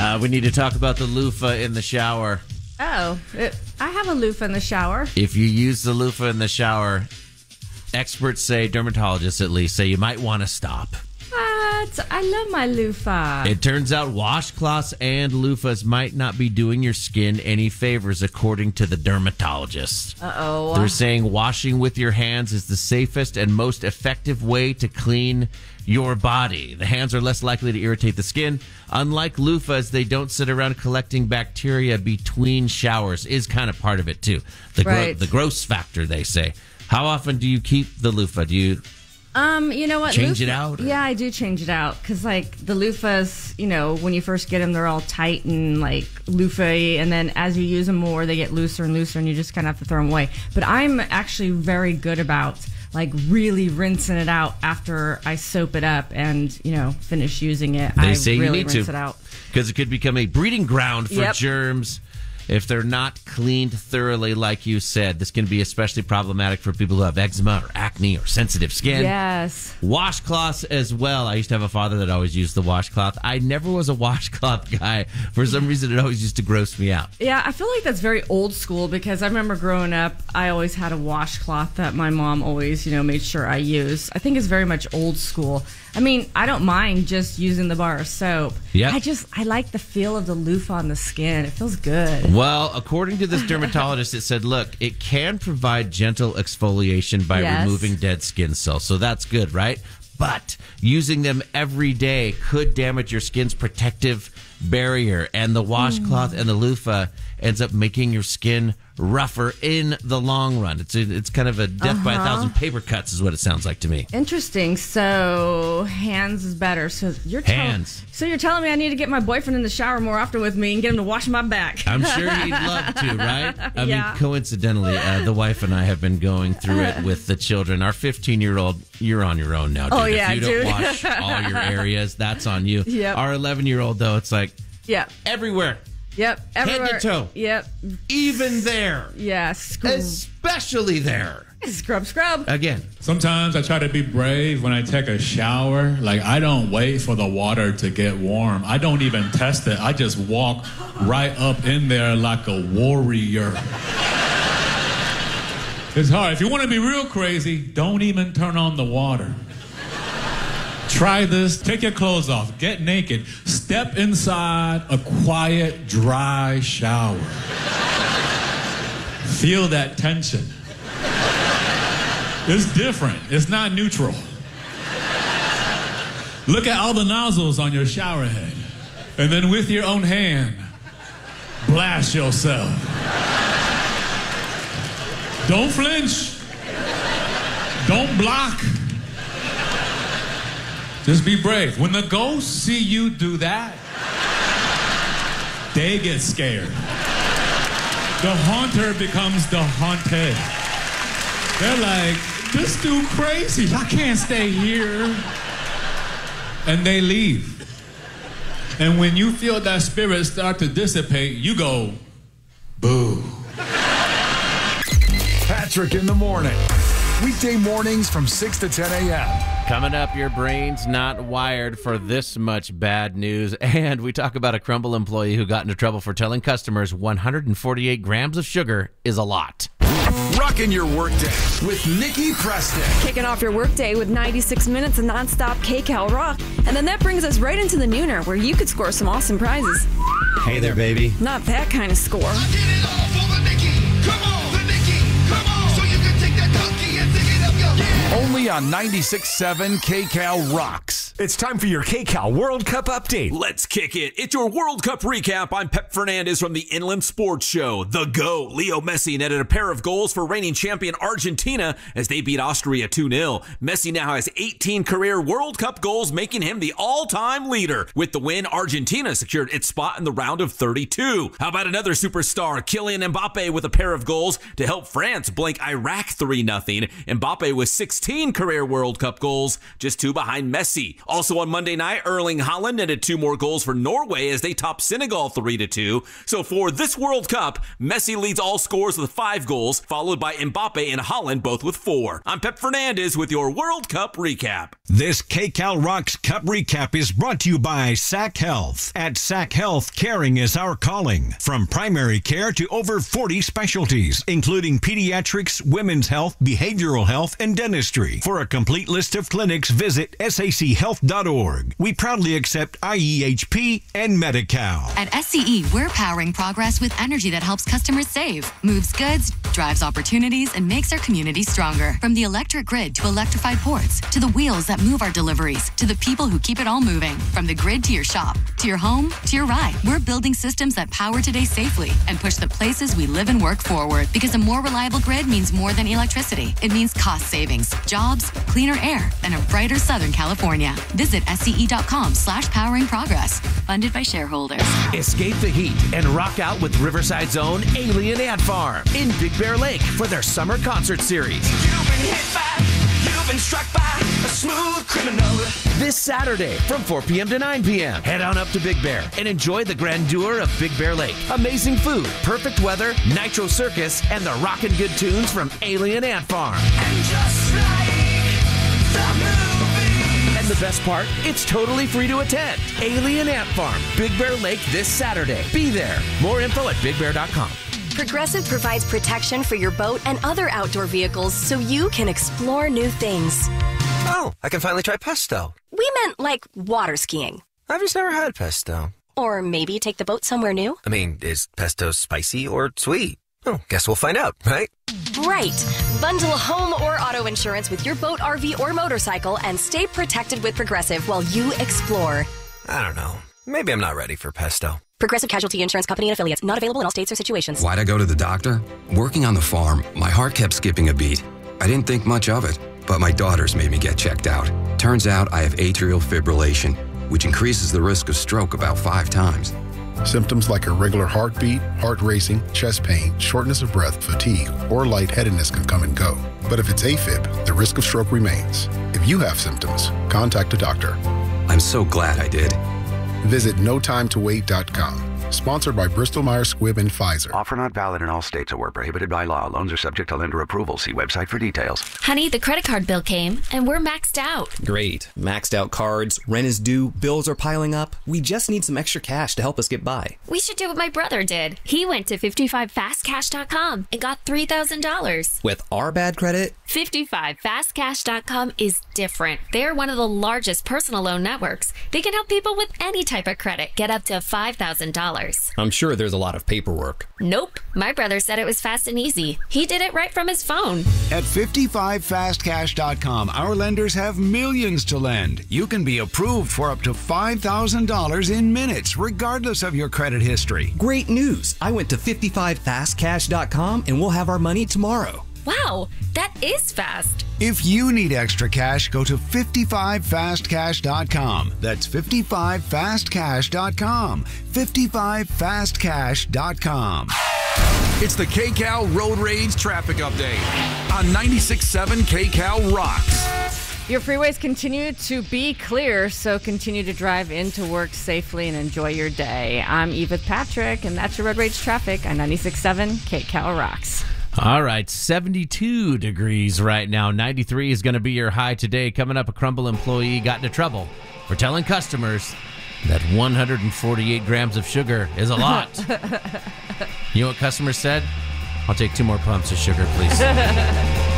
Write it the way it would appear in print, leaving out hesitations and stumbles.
We need to talk about the loofah in the shower. I have a loofah in the shower. If you use the loofah in the shower, experts say, dermatologists at least, say you might want to stop. What? I love my loofah. It turns out washcloths and loofahs might not be doing your skin any favors, according to the dermatologist. Uh-oh. They're saying washing with your hands is the safest and most effective way to clean your body. The hands are less likely to irritate the skin. Unlike loofahs, they don't sit around collecting bacteria between showers, is kind of part of it, too. The gross factor, they say. How often do you keep the loofah? Do you... You know what? Change it out? Or? Yeah, I do change it out. Because, like, the loofahs, you know, when you first get them, they're all tight and, like, loofah-y. And then as you use them more, they get looser and looser, and you just kind of have to throw them away. But I'm actually very good about, like, really rinsing it out after I soap it up and, you know, finish using it. They say really you need rinse to. It out. Because it could become a breeding ground for germs. If they're not cleaned thoroughly, like you said, this can be especially problematic for people who have eczema or acne or sensitive skin. Yes. Washcloths as well. I used to have a father that always used the washcloth. I never was a washcloth guy. For some reason, it always used to gross me out. Yeah, I feel like that's very old school because I remember growing up, I always had a washcloth that my mom always, you know, made sure I used. I think it's very much old school. I mean, I don't mind just using the bar of soap. Yeah. I like the feel of the loofah on the skin. It feels good. Well, according to this dermatologist, it said, look, it can provide gentle exfoliation by removing dead skin cells. So that's good, right? But using them every day could damage your skin's protective barrier. And the washcloth and the loofah ends up making your skin rougher in the long run. It's kind of a death by 1,000 paper cuts is what it sounds like to me. Interesting. So hands is better. So you're telling me I need to get my boyfriend in the shower more often with me and get him to wash my back. I'm sure he'd love to, right? I mean, coincidentally, the wife and I have been going through it with the children. Our 15-year-old, you're on your own now, dude. Oh, yeah, if you don't wash all your areas, that's on you. Yep. Our 11-year-old, though, it's like everywhere. Yep. Everywhere. Head to toe. Yep. Even there. Yeah. Especially there. Scrub. Again. Sometimes I try to be brave when I take a shower. Like, I don't wait for the water to get warm. I don't even test it. I just walk right up in there like a warrior. It's hard. If you want to be real crazy, don't even turn on the water. Try this. Take your clothes off. Get naked. Step inside a quiet, dry shower. Feel that tension. It's different. It's not neutral. Look at all the nozzles on your shower head. And then with your own hand, blast yourself. Don't flinch. Don't block. Just be brave. When the ghosts see you do that, they get scared. The haunter becomes the haunted. They're like, this dude crazy. I can't stay here. And they leave. And when you feel that spirit start to dissipate, you go, boo. Patrick in the morning. Weekday mornings from 6 to 10 a.m. Coming up, your brain's not wired for this much bad news. And we talk about a Crumbl employee who got into trouble for telling customers 148 grams of sugar is a lot. Rocking your workday with Nikki Preston. Kicking off your workday with 96 minutes of nonstop KCal rock. And then that brings us right into the Nooner, where you could score some awesome prizes. Hey there, baby. Not that kind of score. I get it all for the Nikki. Come on, the Nikki. Come on. So you can take that donkey and dig it up, yo. Yeah. Only on 96.7 KCal Rocks. It's time for your KCal World Cup update. Let's kick it. It's your World Cup recap. I'm Pep Fernandez from the Inland Sports Show. The GO, Leo Messi, netted a pair of goals for reigning champion Argentina as they beat Austria 2-0. Messi now has 18 career World Cup goals, making him the all-time leader. With the win, Argentina secured its spot in the round of 32. How about another superstar, Kylian Mbappe, with a pair of goals to help France blank Iraq 3-0. Mbappe with 16 career World Cup goals, just 2 behind Messi. Also on Monday night, Erling Haaland netted 2 more goals for Norway as they top Senegal 3-2. So for this World Cup, Messi leads all scores with 5 goals, followed by Mbappe and Haaland, both with 4. I'm Pep Fernandez with your World Cup recap. This KCal Rocks Cup recap is brought to you by SAC Health. At SAC Health, caring is our calling. From primary care to over 40 specialties, including pediatrics, women's health, behavioral health, and dentistry. For a complete list of clinics, visit sachealth.org. We proudly accept IEHP and Medi-Cal. At SCE, we're powering progress with energy that helps customers save, moves goods, drives opportunities, and makes our community stronger. From the electric grid to electrified ports, to the wheels that move our deliveries, to the people who keep it all moving. From the grid to your shop, to your home, to your ride. We're building systems that power today safely and push the places we live and work forward. Because a more reliable grid means more than electricity. It means cost savings, jobs, cleaner air, and a brighter Southern California. Visit SCE.com/powering progress. Funded by shareholders. Escape the heat and rock out with Riverside's own Alien Ant Farm in Big Bear Lake for their summer concert series. You've been hit by, you've been struck by a smooth criminal. This Saturday from 4 p.m. to 9 p.m. Head on up to Big Bear and enjoy the grandeur of Big Bear Lake. Amazing food, perfect weather, Nitro Circus, and the rockin' good tunes from Alien Ant Farm. And just like the movie. And the best part, it's totally free to attend. Alien Ant Farm, Big Bear Lake this Saturday. Be there. More info at bigbear.com. Progressive provides protection for your boat and other outdoor vehicles so you can explore new things. Oh, I can finally try pesto. We meant like water skiing. I've just never had pesto. Or maybe take the boat somewhere new. I mean, is pesto spicy or sweet? Oh, guess we'll find out, right? Right. Bundle home or auto insurance with your boat, RV, or motorcycle and stay protected with Progressive while you explore. I don't know. Maybe I'm not ready for pesto. Progressive Casualty Insurance Company and Affiliates. Not available in all states or situations. Why'd I go to the doctor? Working on the farm, my heart kept skipping a beat. I didn't think much of it, but my daughters made me get checked out. Turns out I have atrial fibrillation, which increases the risk of stroke about 5 times. Symptoms like irregular heartbeat, heart racing, chest pain, shortness of breath, fatigue, or lightheadedness can come and go. But if it's AFib, the risk of stroke remains. If you have symptoms, contact a doctor. I'm so glad I did. Visit notimetowait.com. Sponsored by Bristol-Myers Squibb and Pfizer. Offer not valid in all states or were prohibited by law. Loans are subject to lender approval. See website for details. Honey, the credit card bill came, and we're maxed out. Great. Maxed out cards, rent is due, bills are piling up. We just need some extra cash to help us get by. We should do what my brother did. He went to 55fastcash.com and got $3,000. With our bad credit? 55fastcash.com is different. They're one of the largest personal loan networks. They can help people with any type of credit get up to $5,000. I'm sure there's a lot of paperwork. Nope. My brother said it was fast and easy. He did it right from his phone. At 55fastcash.com, our lenders have millions to lend. You can be approved for up to $5,000 in minutes, regardless of your credit history. Great news. I went to 55fastcash.com and we'll have our money tomorrow. Wow, that is fast. If you need extra cash, go to 55fastcash.com. That's 55fastcash.com. 55fastcash.com. It's the KCal Road Rage Traffic Update on 96.7 KCal Rocks. Your freeways continue to be clear, so continue to drive into work safely and enjoy your day. I'm Eva Patrick, and that's your Road Rage Traffic on 96.7 KCal Rocks. All right, 72 degrees right now. 93 is going to be your high today. Coming up, a Crumble employee got into trouble for telling customers that 148 grams of sugar is a lot. You know what customers said? I'll take 2 more pumps of sugar, please.